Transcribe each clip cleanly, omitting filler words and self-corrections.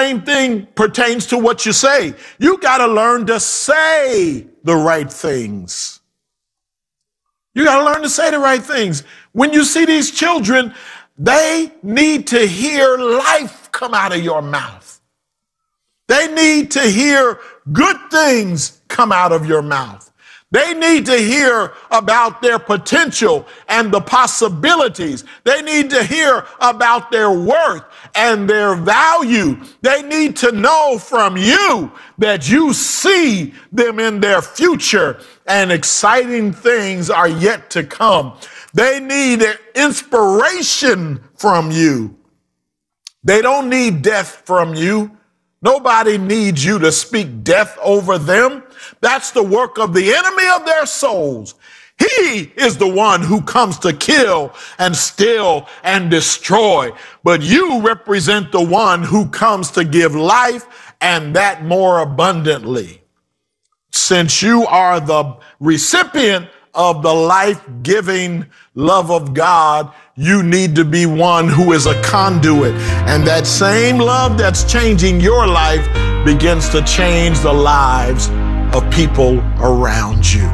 same thing pertains to what you say. You got to learn to say the right things. You got to learn to say the right things. When you see these children, they need to hear life come out of your mouth. They need to hear good things come out of your mouth. They need to hear about their potential and the possibilities. They need to hear about their worth and their value. They need to know from you that you see them in their future and exciting things are yet to come. They need inspiration from you. They don't need death from you. Nobody needs you to speak death over them. That's the work of the enemy of their souls. He is the one who comes to kill and steal and destroy. But you represent the one who comes to give life and that more abundantly. Since you are the recipient of the life-giving love of God, you need to be one who is a conduit. And that same love that's changing your life begins to change the lives of people around you.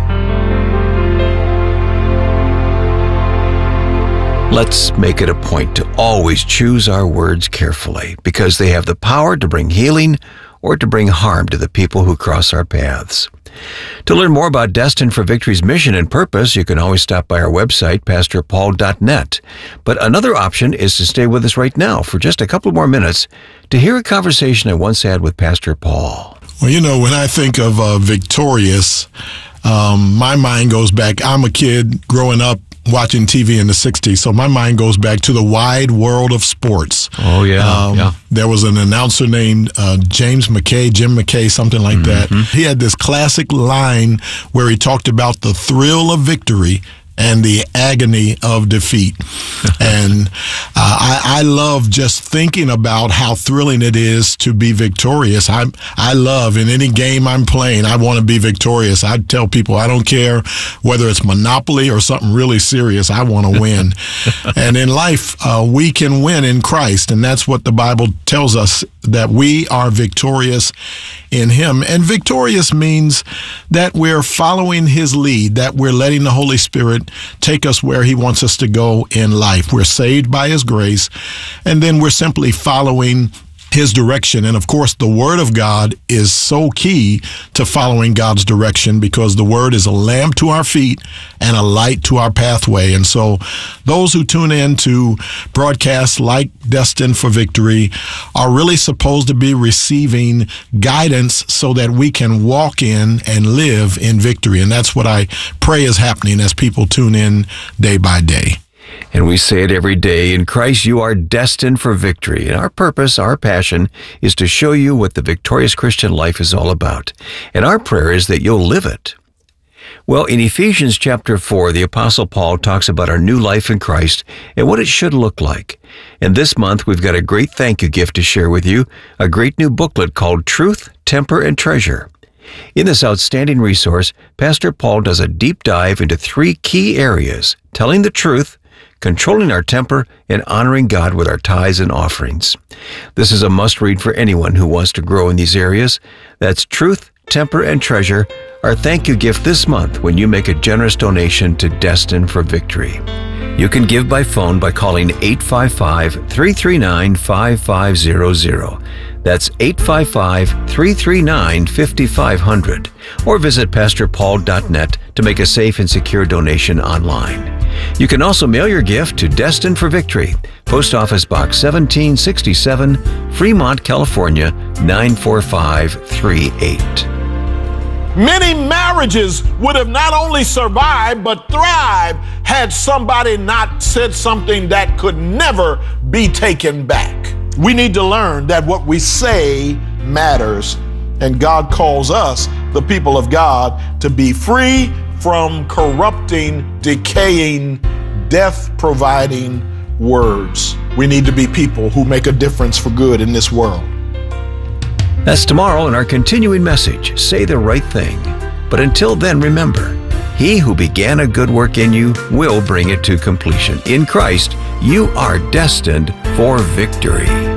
Let's make it a point to always choose our words carefully, because they have the power to bring healing or to bring harm to the people who cross our paths. To learn more about Destined for Victory's mission and purpose, you can always stop by our website, pastorpaul.net. But another option is to stay with us right now for just a couple more minutes to hear a conversation I once had with Pastor Paul. Well, you know, when I think of victorious, my mind goes back. I'm a kid growing up watching TV in the 60s, so my mind goes back to the wide world of sports. Oh, yeah. There was an announcer named Jim McKay, something like that. He had this classic line where he talked about the thrill of victory and the agony of defeat. And I love just thinking about how thrilling it is to be victorious. I love, in any game I'm playing, I want to be victorious. I tell people, I don't care whether it's Monopoly or something really serious, I want to win. And in life, we can win in Christ, and that's what the Bible tells us, that we are victorious in Him. And victorious means that we're following His lead, that we're letting the Holy Spirit take us where He wants us to go in life. We're saved by His grace, and then we're simply following His direction. And of course, the Word of God is so key to following God's direction, because the Word is a lamp to our feet and a light to our pathway. And so those who tune in to broadcasts like Destined for Victory are really supposed to be receiving guidance so that we can walk in and live in victory. And that's what I pray is happening as people tune in day by day. And we say it every day, in Christ you are destined for victory. And our purpose, our passion, is to show you what the victorious Christian life is all about. And our prayer is that you'll live it. Well, in Ephesians chapter 4, the Apostle Paul talks about our new life in Christ and what it should look like. And this month, we've got a great thank you gift to share with you, a great new booklet called Truth, Temper, and Treasure. In this outstanding resource, Pastor Paul does a deep dive into 3 key areas: telling the truth, controlling our temper, and honoring God with our tithes and offerings. This is a must-read for anyone who wants to grow in these areas. That's Truth, Temper, and Treasure, our thank you gift this month when you make a generous donation to Destined for Victory. You can give by phone by calling 855-339-5500. That's 855-339-5500. Or visit pastorpaul.net to make a safe and secure donation online. You can also mail your gift to Destined for Victory, Post Office Box 1767, Fremont, California, 94538. Many marriages would have not only survived, but thrived had somebody not said something that could never be taken back. We need to learn that what we say matters, and God calls us, the people of God, to be free from corrupting, decaying, death-providing words. We need to be people who make a difference for good in this world. That's tomorrow in our continuing message, Say the Right Thing. But until then, remember, He who began a good work in you will bring it to completion. In Christ, you are destined for victory.